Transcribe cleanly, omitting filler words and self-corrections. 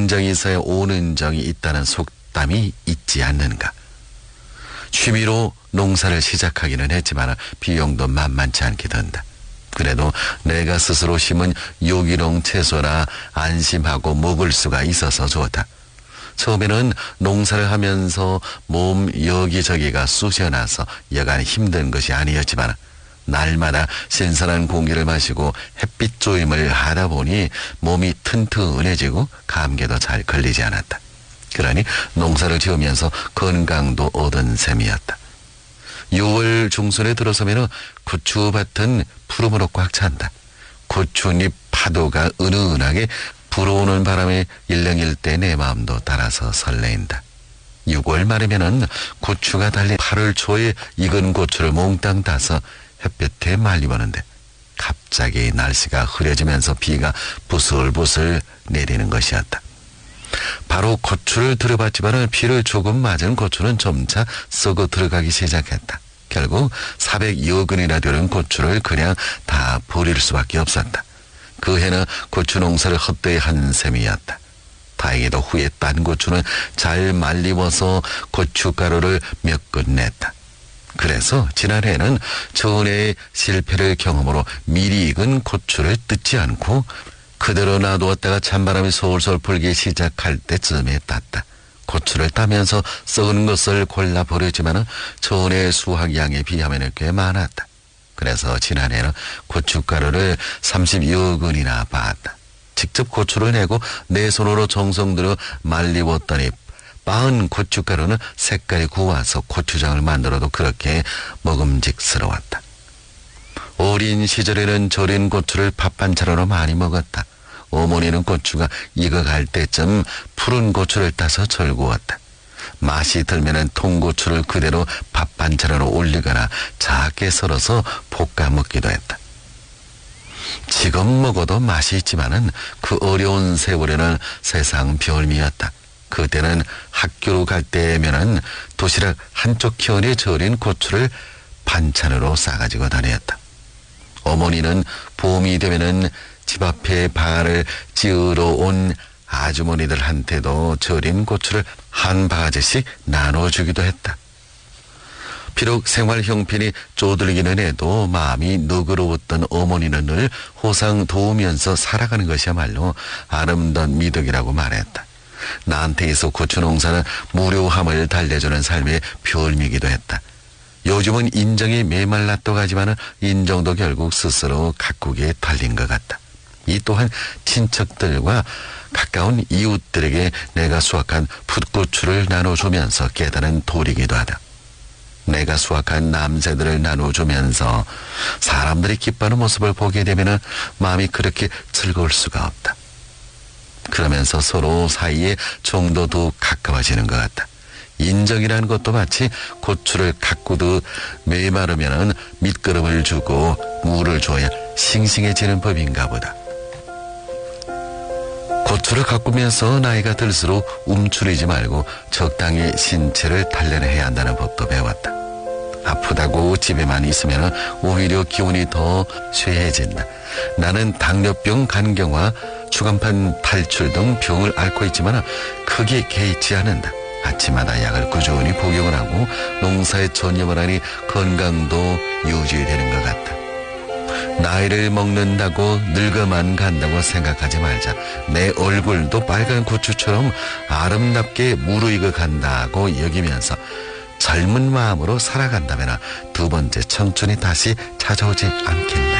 인정이 있어야 오는 정이 있다는 속담이 있지 않는가. 취미로 농사를 시작하기는 했지만 비용도 만만치 않게 든다. 그래도 내가 스스로 심은 유기농 채소라 안심하고 먹을 수가 있어서 좋다. 처음에는 농사를 하면서 몸 여기저기가 쑤셔나서 여간 힘든 것이 아니었지만 날마다 신선한 공기를 마시고 햇빛 조임을 하다 보니 몸이 튼튼해지고 감기도 잘 걸리지 않았다. 그러니 농사를 지으면서 건강도 얻은 셈이었다. 6월 중순에 들어서면 고추밭은 푸름으로 꽉 찬다. 고추잎 파도가 은은하게 불어오는 바람에 일렁일 때 내 마음도 따라서 설레인다. 6월 말이면은 고추가 달린 8월 초에 익은 고추를 몽땅 따서 햇볕에 말리보는데 갑자기 날씨가 흐려지면서 비가 부슬부슬 내리는 것이었다. 바로 고추를 들여봤지만 비를 조금 맞은 고추는 점차 썩어 들어가기 시작했다. 결국 400여 근이나 되는 고추를 그냥 다 버릴 수밖에 없었다. 그 해는 고추 농사를 헛되이 한 셈이었다. 다행히도 후에 딴 고추는 잘 말리워서 고춧가루를 몇 근 냈다. 그래서 지난해에는 전해의 실패를 경험으로 미리 익은 고추를 뜯지 않고 그대로 놔두었다가 찬바람이 솔솔 불기 시작할 때쯤에 땄다. 고추를 따면서 썩은 것을 골라 버렸지만 전해의 수확량에 비하면 꽤 많았다. 그래서 지난해에는 고춧가루를 30여 근이나 빻았다. 직접 고추를 내고 내 손으로 정성 들여 말리웠더니 빻은 고춧가루는 색깔이 고와서 고추장을 만들어도 그렇게 먹음직스러웠다. 어린 시절에는 절인 고추를 밥 반찬으로 많이 먹었다. 어머니는 고추가 익어갈 때쯤 푸른 고추를 따서 절구었다. 맛이 들면은 통고추를 그대로 밥 반찬으로 올리거나 작게 썰어서 볶아 먹기도 했다. 지금 먹어도 맛이 있지만은 그 어려운 세월에는 세상 별미였다. 그때는 학교로 갈 때면은 도시락 한쪽 편에 절인 고추를 반찬으로 싸가지고 다녔다. 어머니는 봄이 되면은 집 앞에 방아를 찌우러 온 아주머니들한테도 절인 고추를 한 바가지씩 나눠주기도 했다. 비록 생활 형편이 쪼들기는 해도 마음이 너그러웠던 어머니는 늘 호상 도우면서 살아가는 것이야말로 아름다운 미덕이라고 말했다. 나한테 있어 고추 농사는 무료함을 달래주는 삶의 별미기도 했다. 요즘은 인정이 메말랐다고 하지만 인정도 결국 스스로 가꾸기에 달린 것 같다. 이 또한 친척들과 가까운 이웃들에게 내가 수확한 풋고추를 나눠주면서 깨달은 도리기도 하다. 내가 수확한 남새들을 나눠주면서 사람들이 기뻐하는 모습을 보게 되면 마음이 그렇게 즐거울 수가 없다. 그러면서 서로 사이에 정도 더 가까워지는 것 같다. 인정이라는 것도 마치 고추를 가꾸듯 메마르면 밑거름을 주고 물을 줘야 싱싱해지는 법인가 보다. 고추를 가꾸면서 나이가 들수록 움츠리지 말고 적당히 신체를 단련해야 한다는 법도 배웠다. 아프다고 집에만 있으면 오히려 기운이 더 쇠해진다. 나는 당뇨병, 간경화, 추간판 탈출 등 병을 앓고 있지만 크게 개의치 않는다. 아침마다 약을 꾸준히 복용을 하고 농사에 전념을 하니 건강도 유지되는 것 같다. 나이를 먹는다고 늙어만 간다고 생각하지 말자. 내 얼굴도 빨간 고추처럼 아름답게 무르익어 간다고 여기면서 젊은 마음으로 살아간다면 두 번째 청춘이 다시 찾아오지 않겠나.